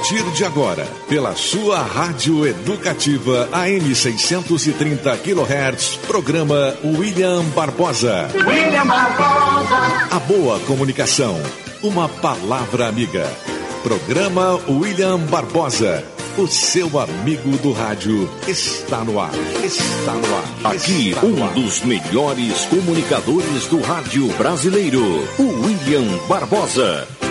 partir de agora, pela sua rádio educativa AM 630 kHz, programa William Barbosa. William Barbosa. A boa comunicação, uma palavra amiga. Programa William Barbosa. O seu amigo do rádio está no ar. Está no ar. Aqui, dos melhores comunicadores do rádio brasileiro, o William Barbosa.